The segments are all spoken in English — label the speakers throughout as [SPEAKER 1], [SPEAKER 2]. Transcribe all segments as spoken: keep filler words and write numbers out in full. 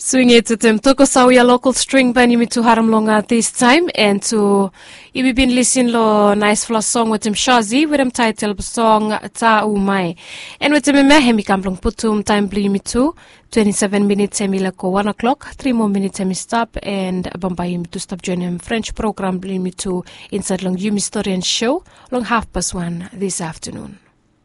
[SPEAKER 1] Swing it to them. Toko Sauya local string band you to Haram Longa this time, and to you been listening lo nice flow song with him Shazi with him title song Ta Umai. And with him Mehemi Kamplong Putum time blimi to twenty-seven minutes emilako one o'clock, three more minutes emi stop and Bambayim to stop joining him French program blimi to inside long Yumi Historian show long half past one this afternoon.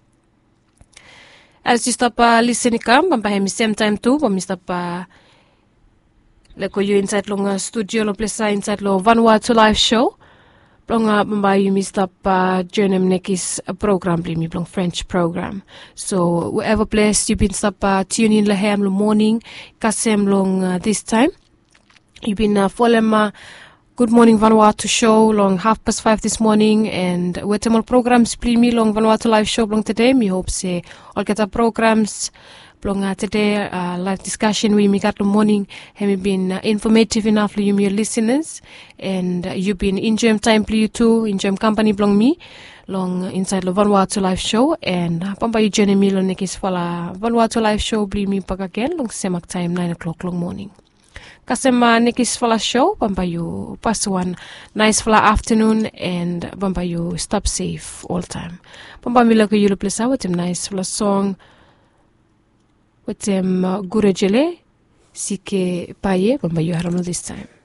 [SPEAKER 1] As you stop uh, listening come, Bambayim same time too, but Mister Pa Leko you inside long uh, studio lo place inside lo Vanuatu live show. Long uh, Bamba you missed up uh, journey nekis program blimi long French program. So wherever place you been stop uh, tune in lahem lo morning kasem long uh, this time. You been uh, follow uh, Good Morning Vanuatu show long half past five this morning and wetemal programs blimi long Vanuatu live show long today. Me hope say all get our programs. Long uh, today, uh, live discussion we make at the morning have been uh, informative enough for you, your listeners, and uh, you've been enjoying time for you too, enjoying company belong me, long inside the Vanuatu live show, and uh, pamba you journey me long nekis fala Vanuatu live show, bli me back again long semak time nine o'clock long morning. Kasema nekis fala show, pamba you pass one nice fala afternoon, and pamba you stop safe all time. Pamba mi lako you lo plesa with him nice fala song. With them uh, Gurejele, Sike Paye, Bamba you this time.